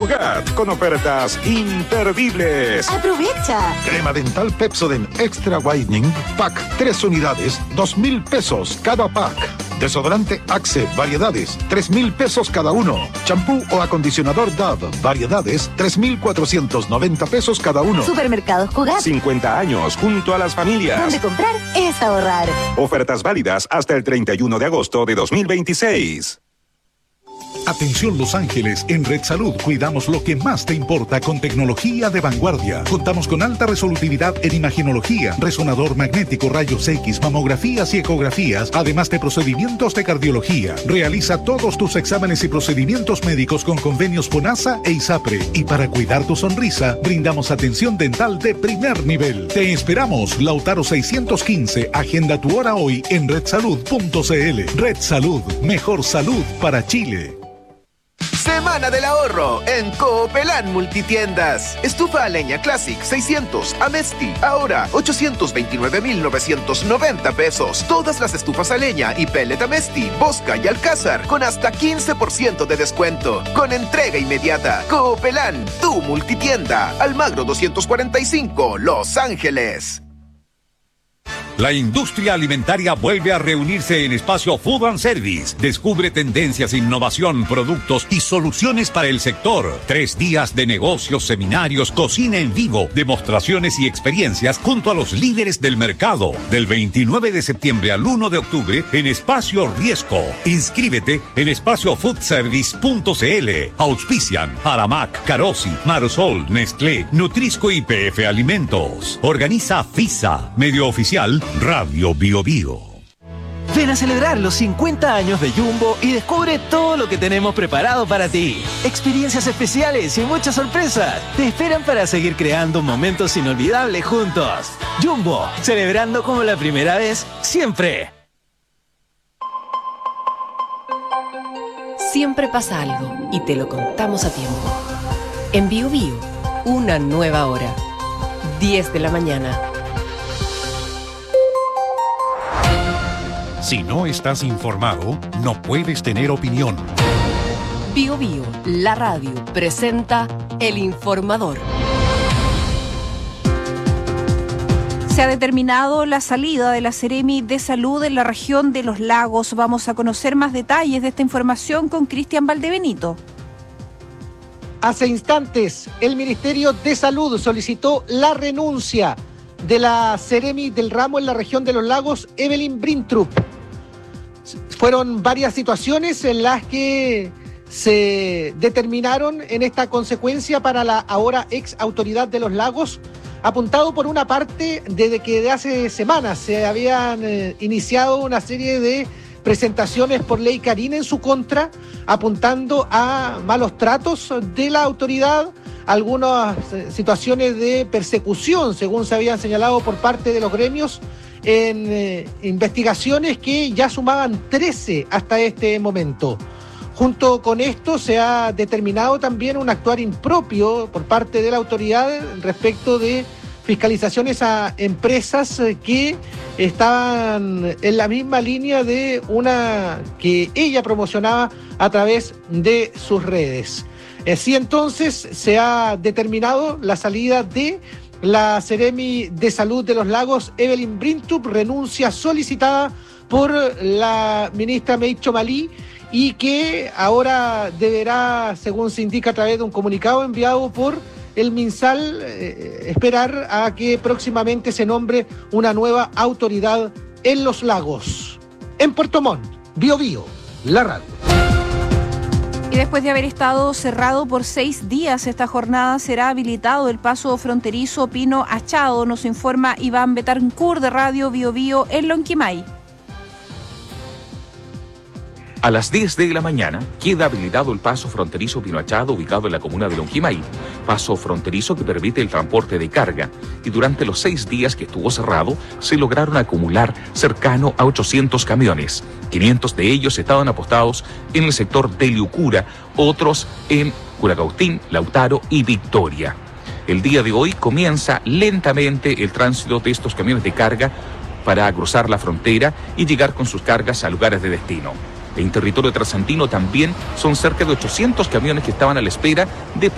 Cugat, con ofertas imperdibles. ¡Aprovecha! Crema dental Pepsodent Extra Whitening, pack 3 unidades, 2,000 pesos cada pack. Desodorante Axe, variedades, 3,000 pesos cada uno. Champú o acondicionador Dove, variedades, 3,490 pesos cada uno. Supermercados Cugat. 50 años junto a las familias. Donde comprar es ahorrar. Ofertas válidas hasta el 31 de agosto de 2026. Atención Los Ángeles, en Red Salud cuidamos lo que más te importa con tecnología de vanguardia. Contamos con alta resolutividad en imagenología, resonador magnético, rayos X, mamografías y ecografías, además de procedimientos de cardiología. Realiza todos tus exámenes y procedimientos médicos con convenios FONASA e ISAPRE. Y para cuidar tu sonrisa, brindamos atención dental de primer nivel. Te esperamos, Lautaro 615, agenda tu hora hoy en redsalud.cl. Red Salud, mejor salud para Chile. Semana del ahorro en Coopelán Multitiendas. Estufa a leña Classic 600 Amesti, ahora 829,990 pesos. Todas las estufas a leña y pellet Amesti, Bosca y Alcázar con hasta 15% de descuento. Con entrega inmediata. Coopelán, tu multitienda. Almagro 245, Los Ángeles. La industria alimentaria vuelve a reunirse en Espacio Food and Service. Descubre tendencias, innovación, productos y soluciones para el sector. 3 días de negocios, seminarios, cocina en vivo, demostraciones y experiencias junto a los líderes del mercado. Del 29 de septiembre al 1 de octubre en Espacio Riesco. Inscríbete en espaciofoodservice.cl. Auspician Aramac, Carosi, Marosol, Nestlé, Nutrisco y PF Alimentos. Organiza FISA, medio oficial Radio Bio Bio. Ven a celebrar los 50 años de Jumbo y descubre todo lo que tenemos preparado para ti. Experiencias especiales y muchas sorpresas te esperan para seguir creando momentos inolvidables juntos. Jumbo, celebrando como la primera vez, siempre. Siempre pasa algo y te lo contamos a tiempo. En Bio Bio, una nueva hora. 10 de la mañana. Si no estás informado, no puedes tener opinión. Bio Bio, la radio, presenta El Informador. Se ha determinado la salida de la Seremi de Salud en la región de Los Lagos. Vamos a conocer más detalles de esta información con Cristian Valdebenito. Hace instantes, el Ministerio de Salud solicitó la renuncia de la Seremi del ramo en la región de Los Lagos, Evelyn Brintrup. Fueron varias situaciones en las que se determinaron en esta consecuencia para la ahora ex autoridad de Los Lagos, apuntado por una parte desde que de hace semanas se habían iniciado una serie de presentaciones por ley Carín en su contra, apuntando a malos tratos de la autoridad, algunas situaciones de persecución, según se habían señalado por parte de los gremios, en investigaciones que ya sumaban 13 hasta este momento. Junto con esto se ha determinado también un actuar impropio por parte de la autoridad respecto de fiscalizaciones a empresas que estaban en la misma línea de una que ella promocionaba a través de sus redes. Así entonces se ha determinado la salida de la Seremi de Salud de Los Lagos, Evelyn Brintrup, renuncia solicitada por la ministra Meicho Malí y que ahora deberá, según se indica a través de un comunicado enviado por el MinSal, esperar a que próximamente se nombre una nueva autoridad en Los Lagos. En Puerto Montt, Bio Bio, la radio. Y después de haber estado cerrado por 6 días, esta jornada será habilitado el paso fronterizo Pino Achado, nos informa Iván Betancourt de Radio Bio Bio en Lonquimay. A las 10 de la mañana queda habilitado el paso fronterizo Pino Achado, ubicado en la comuna de Lonquimay. Paso fronterizo que permite el transporte de carga. Y durante los 6 días que estuvo cerrado, se lograron acumular cercano a 800 camiones. 500 de ellos estaban apostados en el sector de Liucura, otros en Curacautín, Lautaro y Victoria. El día de hoy comienza lentamente el tránsito de estos camiones de carga para cruzar la frontera y llegar con sus cargas a lugares de destino. En territorio trasandino también son cerca de 800 camiones que estaban a la espera de